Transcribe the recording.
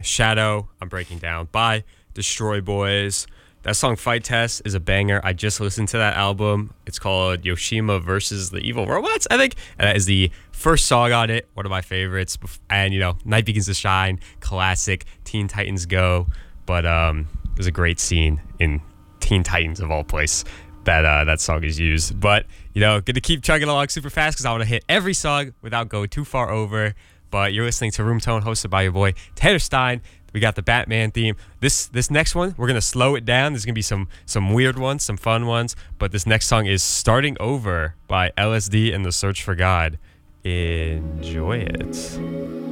Shadow, I'm Breaking Down by Destroy Boys. That song Fight Test is a banger. I just listened to that album. It's called Yoshima versus the Evil Robots, I think. And that is the first song on it, one of my favorites. And, Night Begins to Shine, classic, Teen Titans Go. But there's a great scene in Teen Titans, of all place, that song is used. But, going to keep chugging along super fast because I want to hit every song without going too far over. But you're listening to Room Tone, hosted by your boy, Tanner Stein. We got the Batman theme. This next one, we're going to slow it down. There's going to be some weird ones, some fun ones. But this next song is Starting Over by LSD and the Search for God. Enjoy it.